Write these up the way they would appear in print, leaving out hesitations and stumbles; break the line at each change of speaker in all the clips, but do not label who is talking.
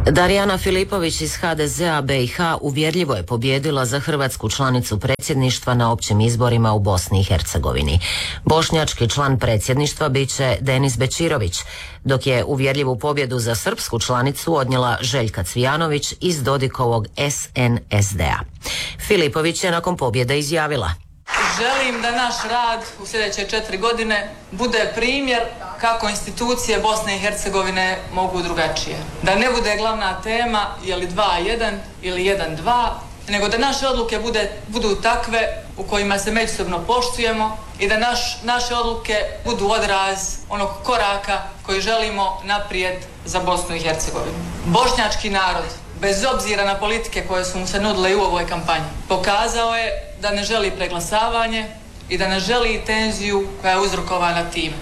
Darijana Filipović iz HDZ-a BiH uvjerljivo je pobijedila za hrvatsku članicu predsjedništva na općim izborima u Bosni i Hercegovini. Bošnjački član predsjedništva bit će Denis Bečirović, dok je uvjerljivu pobjedu za srpsku članicu odnijela Željka Cvijanović iz Dodikovog SNSD-a. Filipović je nakon pobjede izjavila:
Želim da naš rad u sljedeće 4 godine bude primjer kako institucije Bosne i Hercegovine mogu drugačije. Da ne bude glavna tema je li 2-1 ili 1-2, nego da naše odluke budu takve u kojima se međusobno poštujemo i da naše odluke budu odraz onog koraka koji želimo naprijed za Bosnu i Hercegovinu. Bošnjački narod, bez obzira na politike koje su mu se nudile i u ovoj kampanji, pokazao je da ne želi preglasavanje i da ne želi tenziju koja je uzrokovana time.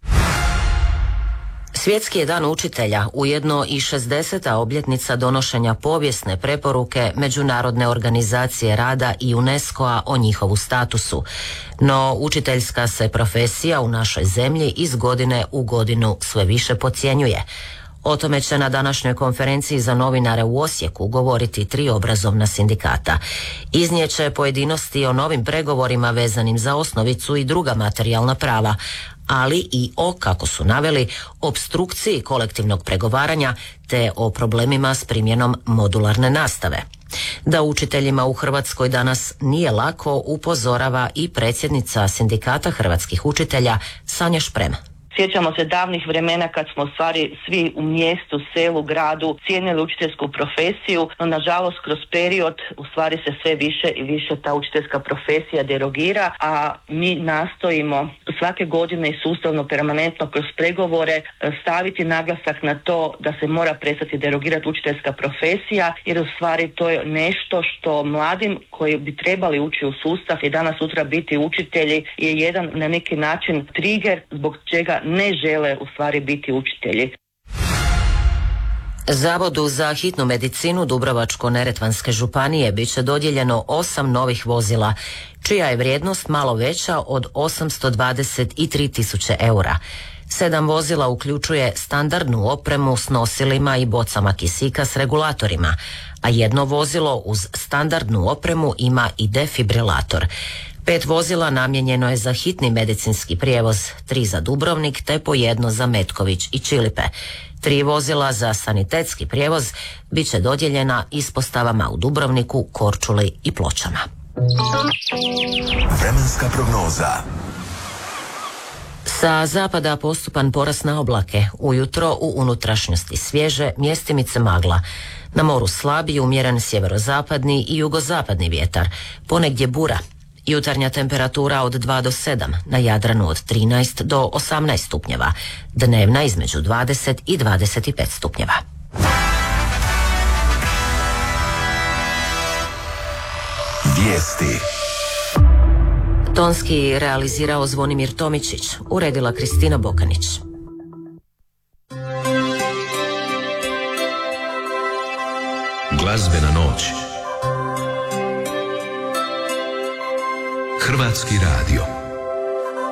Svjetski je dan učitelja, ujedno i 60. obljetnica donošenja povijesne preporuke Međunarodne organizacije rada i UNESCO-a o njihovu statusu. No, učiteljska se profesija u našoj zemlji iz godine u godinu sve više podcjenjuje. O tome će na današnjoj konferenciji za novinare u Osijeku govoriti 3 obrazovna sindikata. Iznijeće pojedinosti o novim pregovorima vezanim za osnovicu i druga materijalna prava, ali i o, kako su naveli, opstrukciji kolektivnog pregovaranja te o problemima s primjenom modularne nastave. Da učiteljima u Hrvatskoj danas nije lako, upozorava i predsjednica Sindikata hrvatskih učitelja Sanja Šprem.
Sjećamo se davnih vremena kad smo u stvari svi u mjestu, selu, gradu cijenili učiteljsku profesiju, no nažalost kroz period u stvari se sve više i više ta učiteljska profesija derogira, a mi nastojimo svake godine i sustavno, permanentno kroz pregovore staviti naglasak na to da se mora prestati derogirati učiteljska profesija, jer u stvari to je nešto što mladim koji bi trebali ući u sustav i danas sutra biti učitelji je jedan na neki način trigger zbog čega ne žele u stvari biti učitelji.
Zavodu za hitnu medicinu Dubrovačko-neretvanske županije bit će dodijeljeno 8 novih vozila, čija je vrijednost malo veća od 823.000 eura. 7 vozila uključuje standardnu opremu s nosilima i bocama kisika s regulatorima, a jedno vozilo uz standardnu opremu ima i defibrilator. 5 vozila namijenjeno je za hitni medicinski prijevoz, 3 za Dubrovnik te po 1 za Metković i Čilipe. 3 vozila za sanitetski prijevoz bit će dodijeljena ispostavama u Dubrovniku, Korčuli i Pločama.
Vremenska prognoza.
Sa zapada postupan porast na oblake, ujutro u unutrašnjosti svježe, mjestimice magla. Na moru slabi umjeren sjeverozapadni i jugozapadni vjetar, ponegdje bura. Jutarnja temperatura od 2 do 7, na Jadranu od 13 do 18 stupnjeva, dnevna između 20 i 25 stupnjeva.
Vijesti.
Tonski realizirao Zvonimir Tomičić, uredila Kristina Bokanić.
Glazbena noć. Hrvatski radio.